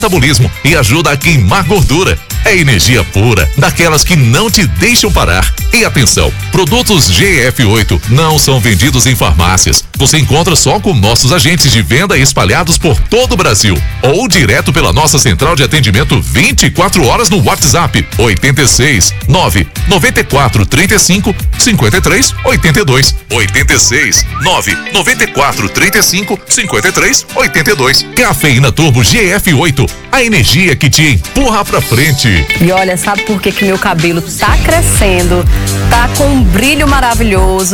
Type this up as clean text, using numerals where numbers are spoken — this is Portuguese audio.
metabolismo e ajuda a queimar gordura. É energia pura, daquelas que não te deixam parar. E atenção, produtos GF8 não são vendidos em farmácias. Você encontra só com nossos agentes de venda espalhados por todo o Brasil. Ou direto pela nossa central de atendimento 24 horas no WhatsApp 86 9 94 35 53 82. 86 9 94 35 53 82. Cafeína Turbo GF8, a energia que te empurra pra frente. E olha, sabe por que meu cabelo tá crescendo, tá com um brilho maravilhoso?